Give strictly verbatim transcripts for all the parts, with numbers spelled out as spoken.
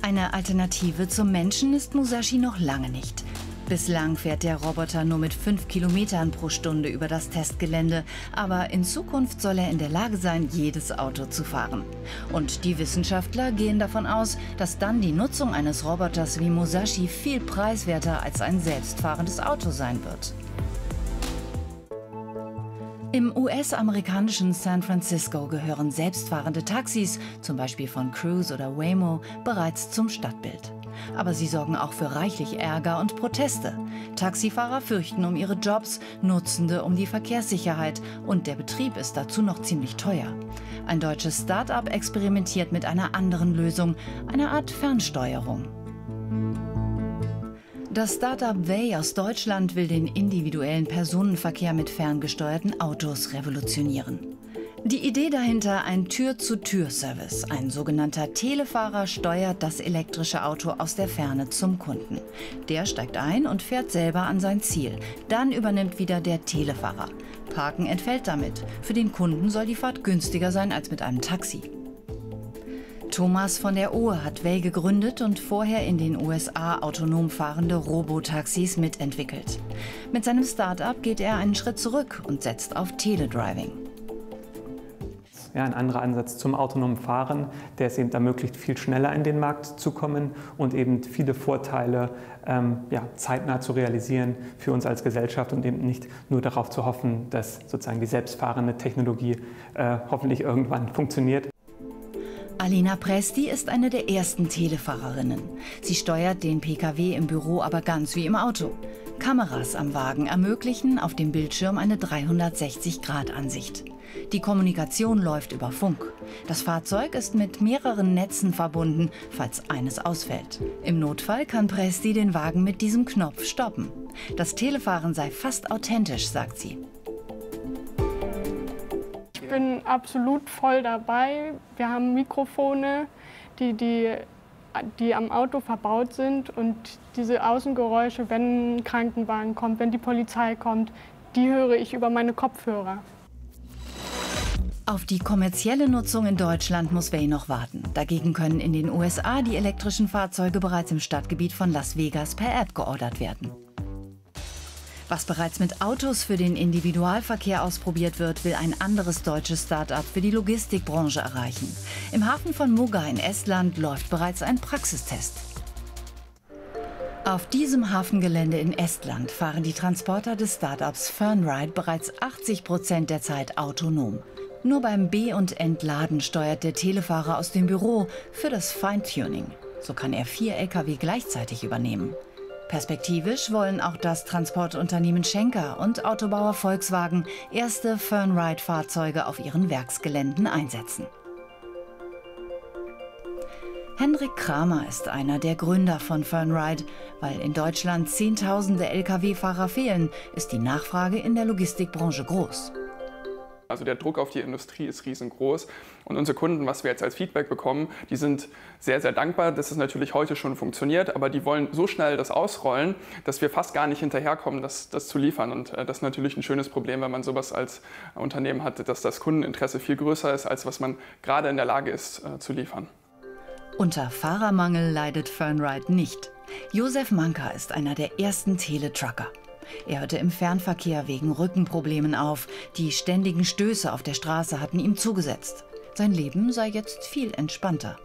Eine Alternative zum Menschen ist Musashi noch lange nicht. Bislang fährt der Roboter nur mit fünf Kilometern pro Stunde über das Testgelände, aber in Zukunft soll er in der Lage sein, jedes Auto zu fahren. Und die Wissenschaftler gehen davon aus, dass dann die Nutzung eines Roboters wie Musashi viel preiswerter als ein selbstfahrendes Auto sein wird. Im U S-amerikanischen San Francisco gehören selbstfahrende Taxis, zum Beispiel von Cruise oder Waymo, bereits zum Stadtbild. Aber sie sorgen auch für reichlich Ärger und Proteste. Taxifahrer fürchten um ihre Jobs, Nutzende um die Verkehrssicherheit und der Betrieb ist dazu noch ziemlich teuer. Ein deutsches Start-up experimentiert mit einer anderen Lösung, einer Art Fernsteuerung. Das Start-up Way aus Deutschland will den individuellen Personenverkehr mit ferngesteuerten Autos revolutionieren. Die Idee dahinter ein Tür-zu-Tür-Service. Ein sogenannter Telefahrer steuert das elektrische Auto aus der Ferne zum Kunden. Der steigt ein und fährt selber an sein Ziel. Dann übernimmt wieder der Telefahrer. Parken entfällt damit. Für den Kunden soll die Fahrt günstiger sein als mit einem Taxi. Thomas von der Ohe hat Way gegründet und vorher in den U S A autonom fahrende Robotaxis mitentwickelt. Mit seinem Start-up geht er einen Schritt zurück und setzt auf Teledriving. Ja, ein anderer Ansatz zum autonomen Fahren, der es eben ermöglicht, viel schneller in den Markt zu kommen und eben viele Vorteile ähm, ja, zeitnah zu realisieren für uns als Gesellschaft und eben nicht nur darauf zu hoffen, dass sozusagen die selbstfahrende Technologie äh, hoffentlich irgendwann funktioniert. Alina Presti ist eine der ersten Telefahrerinnen. Sie steuert den P K W im Büro aber ganz wie im Auto. Kameras am Wagen ermöglichen auf dem Bildschirm eine dreihundertsechzig Grad Ansicht. Die Kommunikation läuft über Funk. Das Fahrzeug ist mit mehreren Netzen verbunden, falls eines ausfällt. Im Notfall kann Presti den Wagen mit diesem Knopf stoppen. Das Telefahren sei fast authentisch, sagt sie. Ich bin absolut voll dabei. Wir haben Mikrofone, die, die, die am Auto verbaut sind. Und diese Außengeräusche, wenn ein Krankenwagen kommt, wenn die Polizei kommt, die höre ich über meine Kopfhörer. Auf die kommerzielle Nutzung in Deutschland muss Way noch warten. Dagegen können in den U S A die elektrischen Fahrzeuge bereits im Stadtgebiet von Las Vegas per App geordert werden. Was bereits mit Autos für den Individualverkehr ausprobiert wird, will ein anderes deutsches Start-up für die Logistikbranche erreichen. Im Hafen von Muuga in Estland läuft bereits ein Praxistest. Auf diesem Hafengelände in Estland fahren die Transporter des Start-ups Fernride bereits achtzig Prozent der Zeit autonom. Nur beim Be- und Entladen steuert der Telefahrer aus dem Büro für das Feintuning. So kann er vier L K W gleichzeitig übernehmen. Perspektivisch wollen auch das Transportunternehmen Schenker und Autobauer Volkswagen erste Fernride-Fahrzeuge auf ihren Werksgeländen einsetzen. Hendrik Kramer ist einer der Gründer von Fernride. Weil in Deutschland Zehntausende L K W-Fahrer fehlen, ist die Nachfrage in der Logistikbranche groß. Also der Druck auf die Industrie ist riesengroß und unsere Kunden, was wir jetzt als Feedback bekommen, die sind sehr, sehr dankbar, dass es natürlich heute schon funktioniert, aber die wollen so schnell das ausrollen, dass wir fast gar nicht hinterherkommen, das, das zu liefern. Und äh, das ist natürlich ein schönes Problem, wenn man sowas als Unternehmen hat, dass das Kundeninteresse viel größer ist, als was man gerade in der Lage ist äh, zu liefern. Unter Fahrermangel leidet Fernride nicht. Josef Manka ist einer der ersten Teletrucker. Er hörte im Fernverkehr wegen Rückenproblemen auf. Die ständigen Stöße auf der Straße hatten ihm zugesetzt. Sein Leben sei jetzt viel entspannter.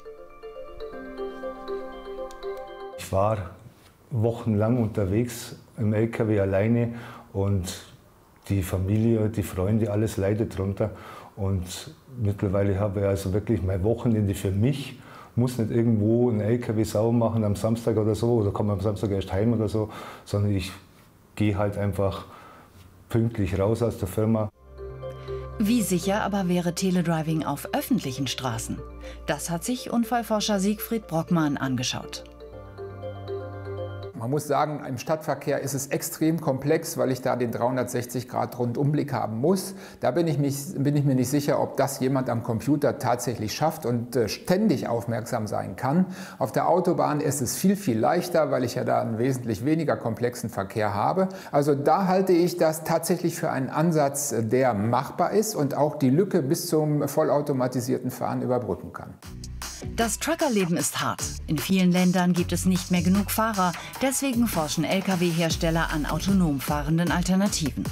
Ich war wochenlang unterwegs im L K W alleine und die Familie, die Freunde, alles leidet drunter. Und mittlerweile habe ich also wirklich mein Wochenende für mich. Muss nicht irgendwo einen L K W sauber machen am Samstag oder so, oder komme am Samstag erst heim oder so, sondern ich gehe halt einfach pünktlich raus aus der Firma. Wie sicher aber wäre Teledriving auf öffentlichen Straßen? Das hat sich Unfallforscher Siegfried Brockmann angeschaut. Man muss sagen, im Stadtverkehr ist es extrem komplex, weil ich da den dreihundertsechzig Grad Rundumblick haben muss. Da bin ich, mich, bin ich mir nicht sicher, ob das jemand am Computer tatsächlich schafft und äh, ständig aufmerksam sein kann. Auf der Autobahn ist es viel, viel leichter, weil ich ja da einen wesentlich weniger komplexen Verkehr habe. Also da halte ich das tatsächlich für einen Ansatz, der machbar ist und auch die Lücke bis zum vollautomatisierten Fahren überbrücken kann. Das Truckerleben ist hart. In vielen Ländern gibt es nicht mehr genug Fahrer. Deswegen forschen L K W-Hersteller an autonom fahrenden Alternativen.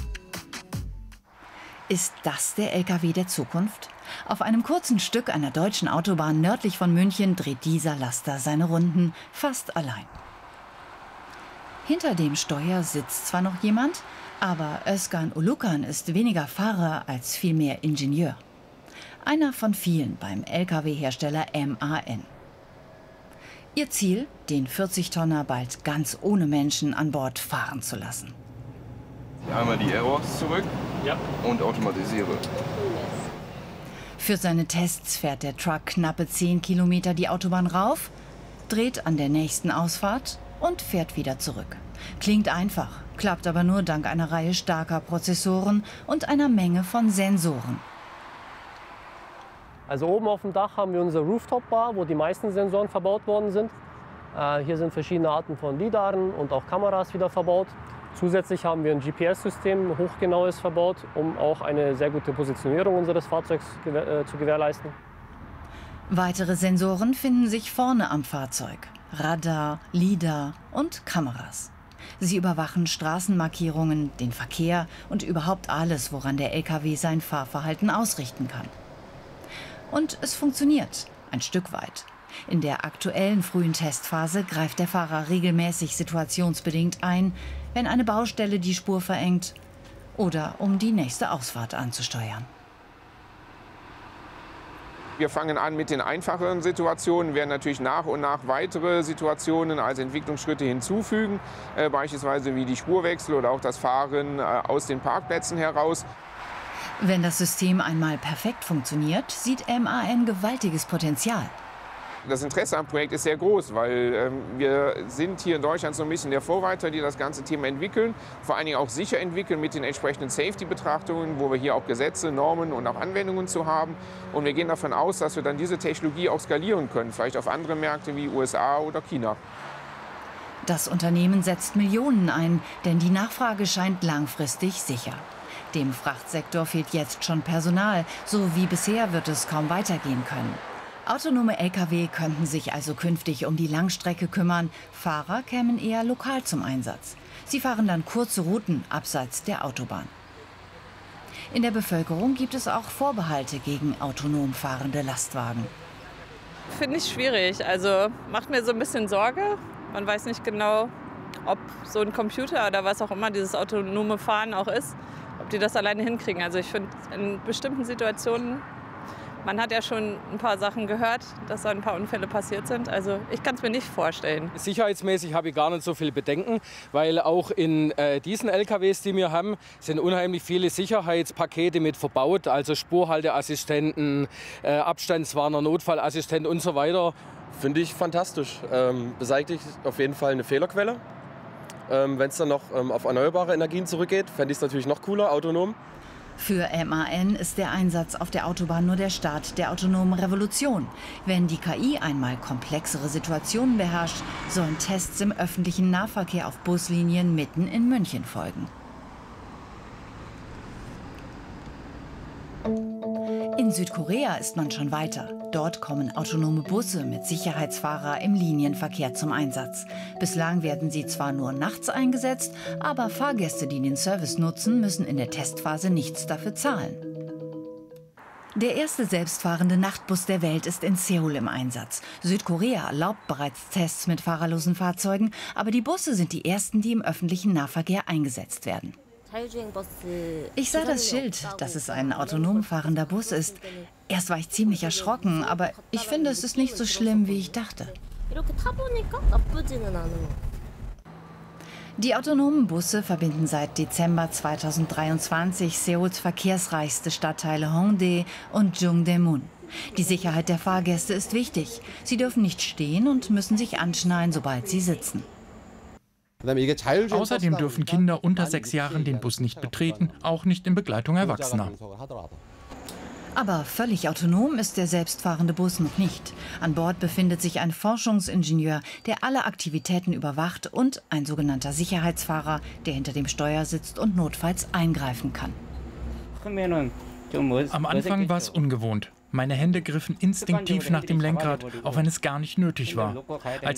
Ist das der L K W der Zukunft? Auf einem kurzen Stück einer deutschen Autobahn nördlich von München dreht dieser Laster seine Runden fast allein. Hinter dem Steuer sitzt zwar noch jemand, aber Özkan Ulukan ist weniger Fahrer als vielmehr Ingenieur. Einer von vielen beim L K W-Hersteller M A N. Ihr Ziel, den vierzig-Tonner bald ganz ohne Menschen an Bord fahren zu lassen. Einmal die Airbox zurück ja. und automatisiere. Für seine Tests fährt der Truck knappe zehn Kilometer die Autobahn rauf, dreht an der nächsten Ausfahrt und fährt wieder zurück. Klingt einfach, klappt aber nur dank einer Reihe starker Prozessoren und einer Menge von Sensoren. Also oben auf dem Dach haben wir unsere Rooftop-Bar, wo die meisten Sensoren verbaut worden sind. Äh, hier sind verschiedene Arten von Lidaren und auch Kameras wieder verbaut. Zusätzlich haben wir ein G P S-System, hochgenaues, verbaut, um auch eine sehr gute Positionierung unseres Fahrzeugs gewähr- äh, zu gewährleisten. Weitere Sensoren finden sich vorne am Fahrzeug. Radar, Lidar und Kameras. Sie überwachen Straßenmarkierungen, den Verkehr und überhaupt alles, woran der L K W sein Fahrverhalten ausrichten kann. Und es funktioniert, ein Stück weit. In der aktuellen frühen Testphase greift der Fahrer regelmäßig situationsbedingt ein, wenn eine Baustelle die Spur verengt oder um die nächste Ausfahrt anzusteuern. Wir fangen an mit den einfacheren Situationen, werden natürlich nach und nach weitere Situationen als Entwicklungsschritte hinzufügen, äh, beispielsweise wie die Spurwechsel oder auch das Fahren äh, aus den Parkplätzen heraus. Wenn das System einmal perfekt funktioniert, sieht M A N gewaltiges Potenzial. Das Interesse am Projekt ist sehr groß, weil ähm, wir sind hier in Deutschland so ein bisschen der Vorreiter, die das ganze Thema entwickeln, vor allen Dingen auch sicher entwickeln mit den entsprechenden Safety-Betrachtungen, wo wir hier auch Gesetze, Normen und auch Anwendungen zu haben. Und wir gehen davon aus, dass wir dann diese Technologie auch skalieren können, vielleicht auf andere Märkte wie U S A oder China. Das Unternehmen setzt Millionen ein, denn die Nachfrage scheint langfristig sicher. Dem Frachtsektor fehlt jetzt schon Personal, so wie bisher wird es kaum weitergehen können. Autonome L K W könnten sich also künftig um die Langstrecke kümmern, Fahrer kämen eher lokal zum Einsatz. Sie fahren dann kurze Routen abseits der Autobahn. In der Bevölkerung gibt es auch Vorbehalte gegen autonom fahrende Lastwagen. Finde ich schwierig, also macht mir so ein bisschen Sorge. Man weiß nicht genau, ob so ein Computer oder was auch immer dieses autonome Fahren auch ist, ob die das alleine hinkriegen. Also ich finde, in bestimmten Situationen, man hat ja schon ein paar Sachen gehört, dass da ein paar Unfälle passiert sind. Also ich kann es mir nicht vorstellen. Sicherheitsmäßig habe ich gar nicht so viele Bedenken, weil auch in äh, diesen L K Ws, die wir haben, sind unheimlich viele Sicherheitspakete mit verbaut. Also Spurhalteassistenten, äh, Abstandswarner, Notfallassistent und so weiter. Finde ich fantastisch. Ähm, beseitigt auf jeden Fall eine Fehlerquelle. Ähm, Wenn es dann noch ähm, auf erneuerbare Energien zurückgeht, fände ich es natürlich noch cooler, autonom. Für M A N ist der Einsatz auf der Autobahn nur der Start der autonomen Revolution. Wenn die K I einmal komplexere Situationen beherrscht, sollen Tests im öffentlichen Nahverkehr auf Buslinien mitten in München folgen. In Südkorea ist man schon weiter. Dort kommen autonome Busse mit Sicherheitsfahrer im Linienverkehr zum Einsatz. Bislang werden sie zwar nur nachts eingesetzt, aber Fahrgäste, die den Service nutzen, müssen in der Testphase nichts dafür zahlen. Der erste selbstfahrende Nachtbus der Welt ist in Seoul im Einsatz. Südkorea erlaubt bereits Tests mit fahrerlosen Fahrzeugen, aber die Busse sind die ersten, die im öffentlichen Nahverkehr eingesetzt werden. Ich sah das Schild, dass es ein autonom fahrender Bus ist. Erst war ich ziemlich erschrocken, aber ich finde, es ist nicht so schlimm, wie ich dachte. Die autonomen Busse verbinden seit Dezember zweitausenddreiundzwanzig Seouls verkehrsreichste Stadtteile Hongdae und Jungdaemun. Die Sicherheit der Fahrgäste ist wichtig. Sie dürfen nicht stehen und müssen sich anschnallen, sobald sie sitzen. Außerdem dürfen Kinder unter sechs Jahren den Bus nicht betreten, auch nicht in Begleitung Erwachsener. Aber völlig autonom ist der selbstfahrende Bus noch nicht. An Bord befindet sich ein Forschungsingenieur, der alle Aktivitäten überwacht, und ein sogenannter Sicherheitsfahrer, der hinter dem Steuer sitzt und notfalls eingreifen kann. Am Anfang war es ungewohnt. Meine Hände griffen instinktiv nach dem Lenkrad, auch wenn es gar nicht nötig war. Als